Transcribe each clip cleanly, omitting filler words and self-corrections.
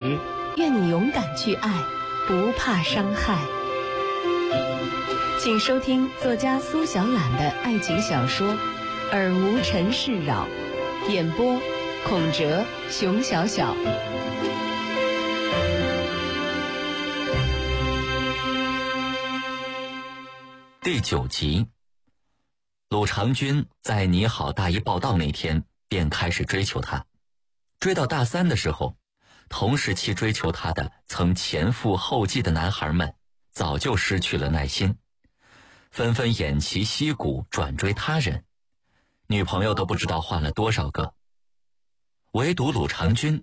愿你勇敢去爱，不怕伤害。请收听作家苏小懒的爱情小说《尔无尘世扰》，演播孔哲、熊小小。 第9集，鲁长君在你好大一报道那天便开始追求她，追到大3的时候，同时期追求他的曾前赴后继的男孩们早就失去了耐心，纷纷偃旗息鼓转追他人，女朋友都不知道换了多少个。唯独鲁长君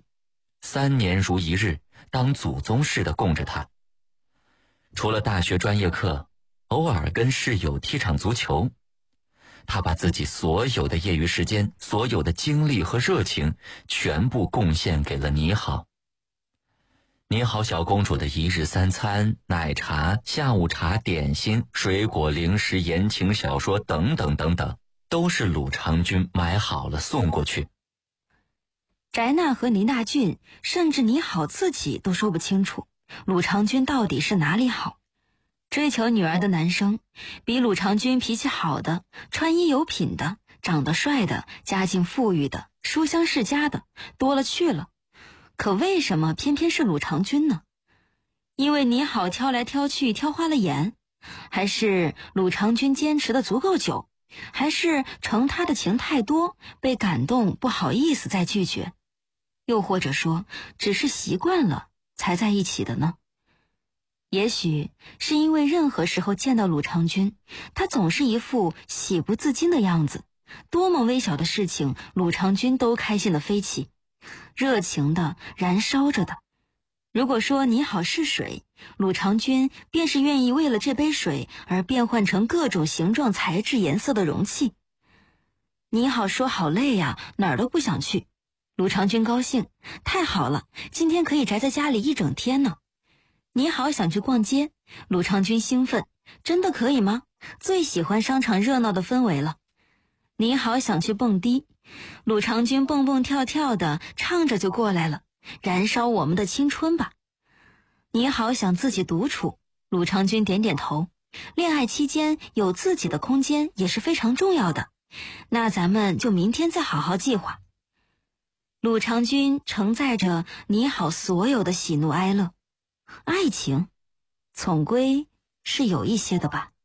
3年如一日当祖宗似的供着他，除了大学专业课，偶尔跟室友踢场足球，他把自己所有的业余时间，所有的精力和热情全部贡献给了你好。你好小公主的一日3餐，奶茶、下午茶、点心、水果、零食、言情小说等等等等，都是鲁长君买好了送过去。 翟娜和倪大俊甚至你好自己都说不清楚鲁长君到底是哪里好。追求女儿的男生比鲁长君脾气好的、穿衣有品的、长得帅的、家境富裕的、书香世家的多了去了，可为什么偏偏是鲁长君呢？因为你好挑来挑去挑花了眼，还是鲁长君坚持的足够久，还是承他的情太多，被感动不好意思再拒绝，又或者说只是习惯了才在一起的呢？也许是因为任何时候见到鲁长君，他总是一副喜不自禁的样子，多么微小的事情鲁长君都开心的飞起，热情的燃烧着的。如果说你好是水，鲁长君便是愿意为了这杯水而变换成各种形状、材质、颜色的容器。你好说好累呀，哪儿都不想去，鲁长君高兴，太好了，今天可以宅在家里一整天呢。你好想去逛街，鲁长君兴奋，真的可以吗？最喜欢商场热闹的氛围了。你好想去蹦迪，鲁长君蹦蹦跳跳的唱着就过来了，燃烧我们的青春吧。你好想自己独处，鲁长君点点头，恋爱期间有自己的空间也是非常重要的，那咱们就明天再好好计划。鲁长君承载着你好所有的喜怒哀乐，爱情总归是有一些的吧。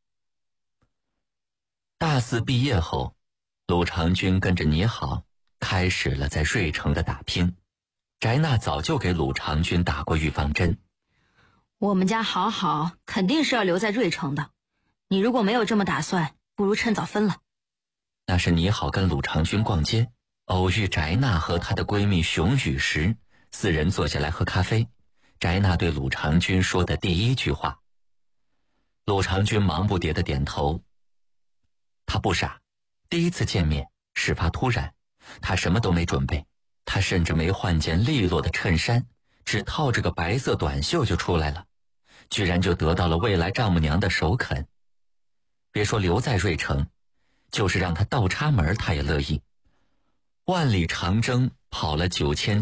大4毕业后，鲁长君跟着你好开始了在瑞城的打拼。翟娜早就给鲁长君打过预防针， 我们家好肯定是要留在瑞城的，你如果没有这么打算，不如趁早分了。 那是你好跟鲁长君逛街，偶遇翟娜和她的闺蜜熊雨时，4人坐下来喝咖啡，翟娜对鲁长君说的第一句话。鲁长君忙不迭地点头。他不傻，第一次见面事发突然，他什么都没准备，他甚至没换件利落的衬衫，只套着个白色短袖就出来了，居然就得到了未来丈母娘的首肯。别说留在瑞城，就是让他倒插门他也乐意。万里长征跑了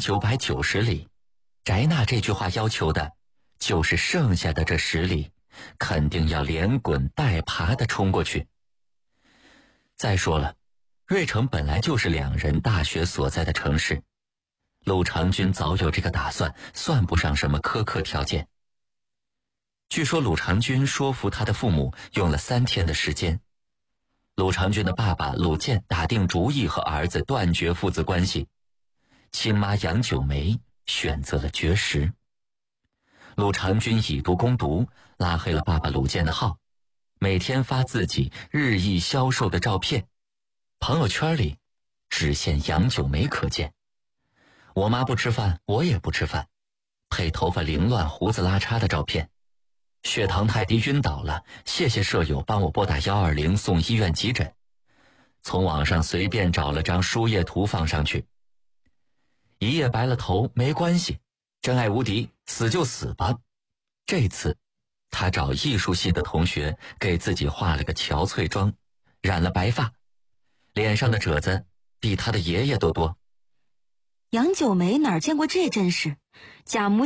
9990里，翟娜这句话要求的就是剩下的这10里肯定要连滚带爬地冲过去。再说了，瑞城本来就是2人大学所在的城市，鲁长君早有这个打算，算不上什么苛刻条件。据说鲁长君说服他的父母用了3天的时间。鲁长君的爸爸鲁健打定主意和儿子断绝父子关系，亲妈杨九梅选择了绝食。鲁长君以毒攻毒，拉黑了爸爸鲁健的号，每天发自己日益消瘦的照片，朋友圈里只限杨九梅可见。我妈不吃饭，我也不吃饭，配头发凌乱、胡子拉碴的照片。血糖太低晕倒了，谢谢舍友帮我拨打120送医院急诊。从网上随便找了张输液图放上去。一夜白了头没关系，真爱无敌，死就死吧。这次他找艺术系的同学给自己画了个憔悴妆，染了白发，脸上的褶子比他的爷爷都多。 杨九梅哪儿见过这阵势，假模